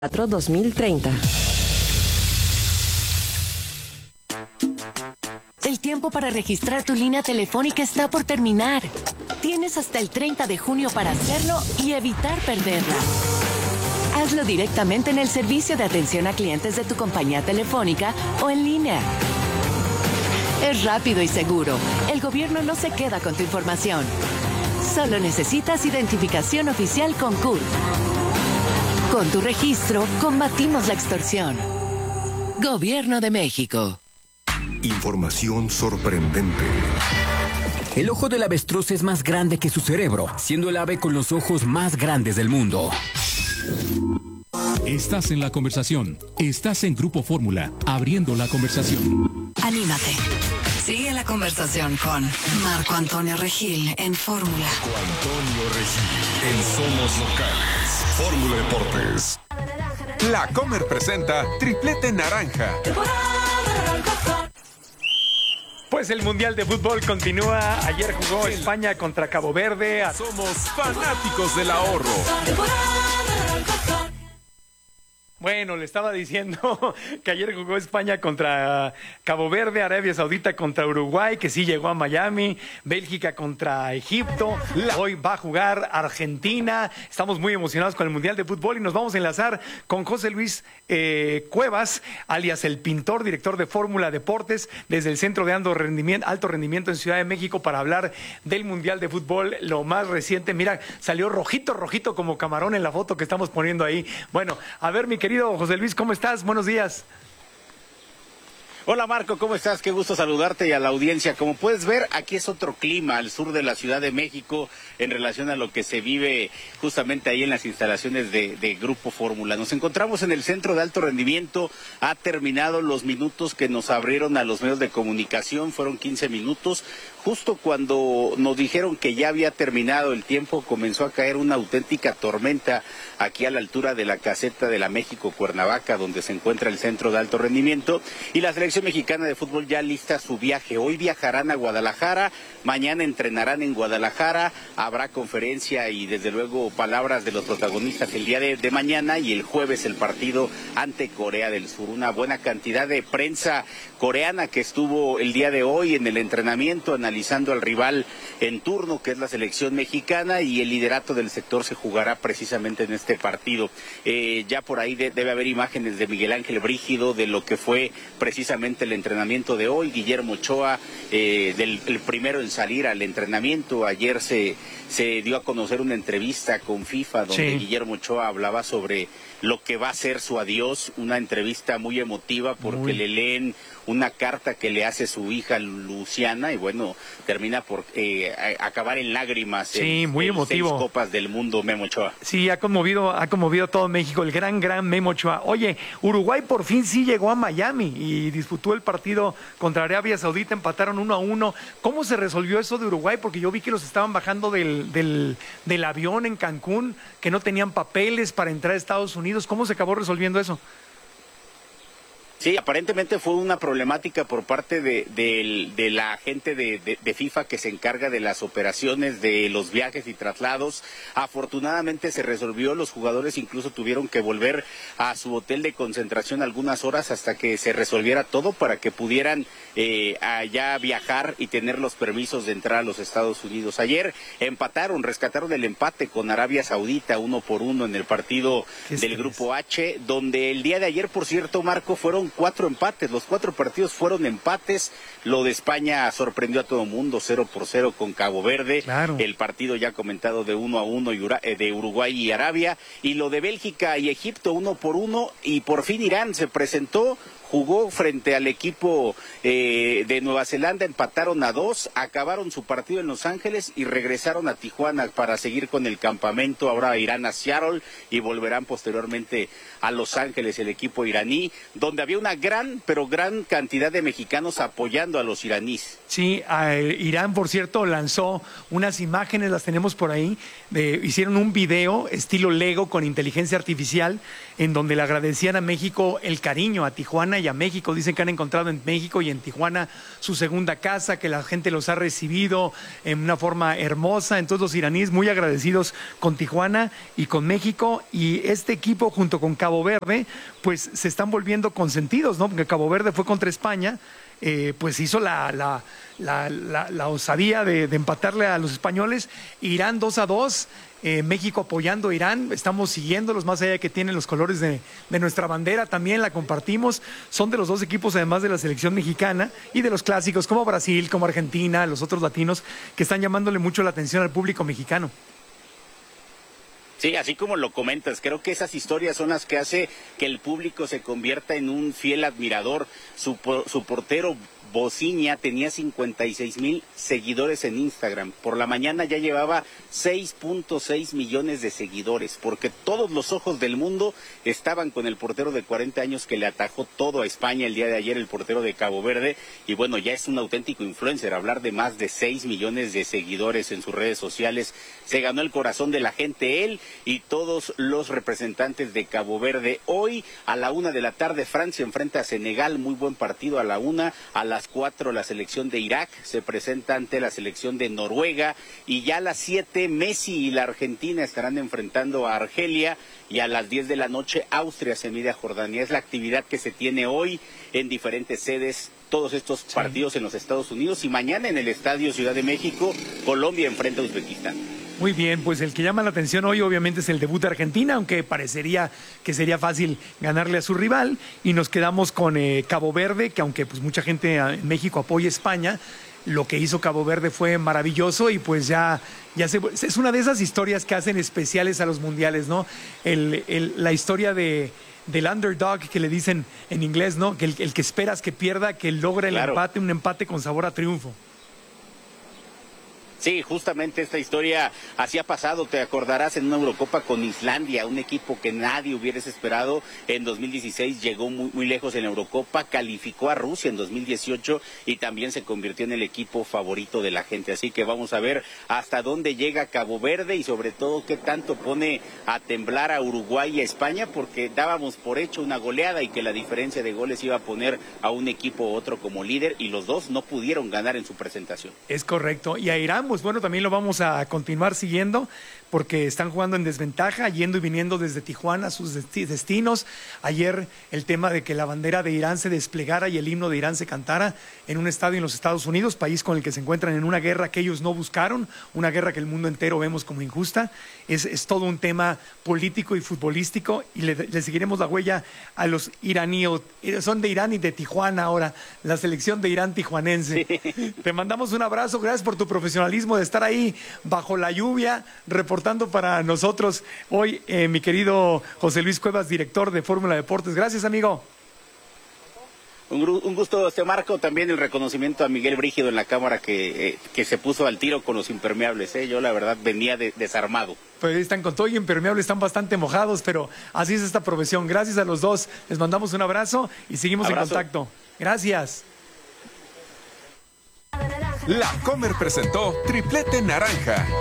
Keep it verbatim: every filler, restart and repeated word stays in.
dos mil treinta. El tiempo para registrar tu línea telefónica está por terminar. Tienes hasta el treinta de junio para hacerlo y evitar perderla. Hazlo directamente en el servicio de atención a clientes de tu compañía telefónica o en línea. Es rápido y seguro. El gobierno no se queda con tu información. Solo necesitas identificación oficial con C U R. Con tu registro, combatimos la extorsión. Gobierno de México. Información sorprendente. El ojo del avestruz es más grande que su cerebro, siendo el ave con los ojos más grandes del mundo. Estás en la conversación. Estás en Grupo Fórmula, abriendo la conversación. Anímate. Sigue la conversación con Marco Antonio Regil en Fórmula. Marco Antonio Regil en Somos Locales. Fórmula Deportes. La Comer presenta Triplete Naranja. Pues el Mundial de Fútbol continúa. Ayer jugó España contra Cabo Verde. Somos fanáticos del ahorro. Bueno, le estaba diciendo que ayer jugó España contra Cabo Verde, Arabia Saudita contra Uruguay, que sí llegó a Miami, Bélgica contra Egipto, hoy va a jugar Argentina. Estamos muy emocionados con el Mundial de Fútbol y nos vamos a enlazar con José Luis eh, Cuevas, alias El Pintor, director de Fórmula Deportes, desde el Centro de Alto Rendimiento, Alto Rendimiento en Ciudad de México, para hablar del Mundial de Fútbol, lo más reciente. Mira, salió rojito, rojito como camarón en la foto que estamos poniendo ahí. Bueno, a ver, mi querido Querido José Luis, ¿cómo estás? Buenos días. Hola Marco, ¿cómo estás? Qué gusto saludarte y a la audiencia. Como puedes ver, aquí es otro clima al sur de la Ciudad de México en relación a lo que se vive justamente ahí en las instalaciones de, de Grupo Fórmula. Nos encontramos en el Centro de Alto Rendimiento. Ha terminado los minutos que nos abrieron a los medios de comunicación, fueron quince minutos. Justo cuando nos dijeron que ya había terminado el tiempo, comenzó a caer una auténtica tormenta aquí a la altura de la caseta de la México Cuernavaca, donde se encuentra el Centro de Alto Rendimiento, y la selección mexicana de fútbol ya lista su viaje. Hoy viajarán a Guadalajara, mañana entrenarán en Guadalajara, habrá conferencia y desde luego palabras de los protagonistas el día de, de mañana, y el jueves el partido ante Corea del Sur. Una buena cantidad de prensa coreana que estuvo el día de hoy en el entrenamiento analizando al rival en turno, que es la selección mexicana, y el liderato del sector se jugará precisamente en este partido. Eh, ya por ahí de, debe haber imágenes de Miguel Ángel Brígido de lo que fue precisamente el entrenamiento de hoy. Guillermo Ochoa, eh, del, el primero en salir al entrenamiento. Ayer se, se dio a conocer una entrevista con FIFA donde sí. Guillermo Ochoa hablaba sobre lo que va a ser su adiós, una entrevista muy emotiva porque muy... le leen una carta que le hace su hija Luciana y bueno, termina por eh, acabar en lágrimas. Sí, en, muy en emotivo. Seis copas del mundo, Memo Ochoa. Sí, ha conmovido, ha conmovido a todo México, el gran, gran Memo Ochoa. Oye, Uruguay por fin sí llegó a Miami y disputó el partido contra Arabia Saudita, empataron uno a uno. ¿Cómo se resolvió eso de Uruguay? Porque yo vi que los estaban bajando del, del, del avión en Cancún, que no tenían papeles para entrar a Estados Unidos. ¿Cómo se acabó resolviendo eso? Sí, aparentemente fue una problemática por parte de, de, de la gente de, de, de FIFA que se encarga de las operaciones de los viajes y traslados. Afortunadamente se resolvió, los jugadores incluso tuvieron que volver a su hotel de concentración algunas horas hasta que se resolviera todo para que pudieran eh, allá viajar y tener los permisos de entrar a los Estados Unidos. Ayer empataron, rescataron el empate con Arabia Saudita uno por uno en el partido del Grupo H, donde el día de ayer, por cierto, Marco, fueron cuatro empates, los cuatro partidos fueron empates. Lo de España sorprendió a todo el mundo, cero por cero con Cabo Verde, claro. El partido ya comentado de uno a uno de Uruguay y Arabia, y lo de Bélgica y Egipto uno por uno, y por fin Irán se presentó, jugó frente al equipo eh, de Nueva Zelanda, empataron a dos, acabaron su partido en Los Ángeles y regresaron a Tijuana para seguir con el campamento. Ahora irán a Seattle y volverán posteriormente a Los Ángeles el equipo iraní, donde había una gran, pero gran cantidad de mexicanos apoyando a los iraníes. Sí, eh, Irán, por cierto, lanzó unas imágenes, las tenemos por ahí, de, hicieron un video estilo Lego con inteligencia artificial, en donde le agradecían a México el cariño, a Tijuana y a México. Dicen que han encontrado en México y en Tijuana su segunda casa, que la gente los ha recibido en una forma hermosa. Entonces los iraníes muy agradecidos con Tijuana y con México, y este equipo junto con Cabo Verde pues se están volviendo consentidos, ¿no? Porque Cabo Verde fue contra España, eh, pues hizo la, la, la, la, la osadía de, de empatarle a los españoles. Irán dos a dos. Eh, México apoyando a Irán, estamos siguiéndolos, más allá de que tienen los colores de, de nuestra bandera, también la compartimos. Son de los dos equipos, además de la selección mexicana y de los clásicos como Brasil, como Argentina, los otros latinos, que están llamándole mucho la atención al público mexicano. Sí, así como lo comentas, creo que esas historias son las que hace que el público se convierta en un fiel admirador. Su, su portero Bociña tenía cincuenta y seis mil seguidores en Instagram. Por la mañana ya llevaba seis punto seis millones de seguidores, porque todos los ojos del mundo estaban con el portero de cuarenta años que le atajó todo a España el día de ayer, el portero de Cabo Verde. Y bueno, ya es un auténtico influencer. Hablar de más de seis millones de seguidores en sus redes sociales, se ganó el corazón de la gente, él y todos los representantes de Cabo Verde. Hoy a la una de la tarde Francia enfrenta a Senegal, muy buen partido a la una. A las cuatro la selección de Irak se presenta ante la selección de Noruega, y ya a las siete Messi y la Argentina estarán enfrentando a Argelia, y a las diez de la noche Austria se mide a Jordania. Es la actividad que se tiene hoy en diferentes sedes, todos estos sí. partidos en los Estados Unidos, y mañana en el Estadio Ciudad de México Colombia enfrenta a Uzbekistán. Muy bien, pues el que llama la atención hoy obviamente es el debut de Argentina, aunque parecería que sería fácil ganarle a su rival, y nos quedamos con eh, Cabo Verde, que aunque pues mucha gente en México apoya a España, lo que hizo Cabo Verde fue maravilloso, y pues ya, ya se, es una de esas historias que hacen especiales a los mundiales, ¿no? El, el, la historia de... del underdog, que le dicen en inglés, ¿no? Que el, el que esperas que pierda, que logra el claro. empate, un empate con sabor a triunfo. Sí, justamente esta historia así ha pasado, te acordarás, en una Eurocopa con Islandia, un equipo que nadie hubiese esperado. En dos mil dieciséis llegó muy, muy lejos en la Eurocopa, calificó a Rusia en dos mil dieciocho y también se convirtió en el equipo favorito de la gente. Así que vamos a ver hasta dónde llega Cabo Verde, y sobre todo qué tanto pone a temblar a Uruguay y a España, porque dábamos por hecho una goleada y que la diferencia de goles iba a poner a un equipo u otro como líder, y los dos no pudieron ganar en su presentación. Es correcto. Y a Irán, pues bueno, también lo vamos a continuar siguiendo, porque están jugando en desventaja, yendo y viniendo desde Tijuana a sus destinos. Ayer el tema de que la bandera de Irán se desplegara y el himno de Irán se cantara en un estadio en los Estados Unidos, país con el que se encuentran en una guerra que ellos no buscaron, una guerra que el mundo entero vemos como injusta. Es, es todo un tema político y futbolístico, y le, le seguiremos la huella a los iraníes. Son de Irán y de Tijuana ahora, la selección de Irán tijuanense. Sí. Te mandamos un abrazo, gracias por tu profesionalismo de estar ahí bajo la lluvia, reportando para nosotros hoy, eh, mi querido José Luis Cuevas, director de Fórmula Deportes. Gracias, amigo. Un, un gusto, este Marco, también el reconocimiento a Miguel Brígido en la cámara, que, eh, que se puso al tiro con los impermeables. ¿eh? Yo la verdad venía de, desarmado. Pues están con todo y impermeables, están bastante mojados, pero así es esta profesión. Gracias a los dos, les mandamos un abrazo y seguimos abrazo. en contacto. Gracias. La Comer presentó Triplete Naranja.